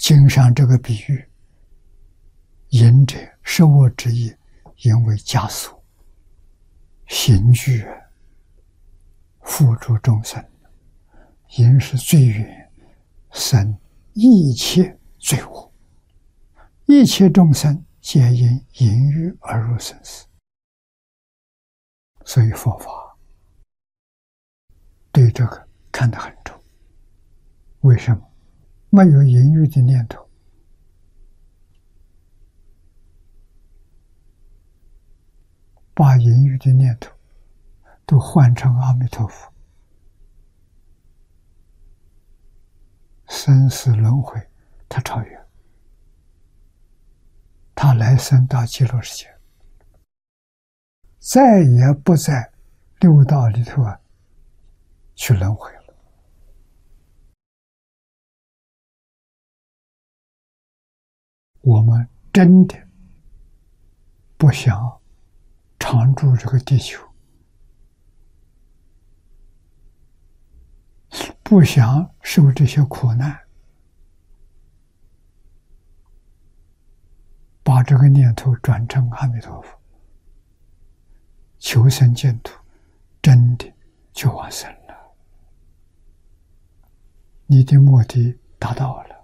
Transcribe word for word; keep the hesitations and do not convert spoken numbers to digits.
经上这个比喻，淫者摄我之意，因为枷锁，刑具付诸众生，淫是最远，生一切罪恶，一切众生皆因淫欲而入生死。所以佛法对这个看得很重。为什么？没有淫欲的念头，把淫欲的念头都换成阿弥陀佛，生死轮回他超越，他来生到极乐世界，再也不在六道里头啊去轮回了。我们真的不想常住这个地球，不想受这些苦难，把这个念头转成阿弥陀佛，求生净土，真的就往生了。你的目的达到了。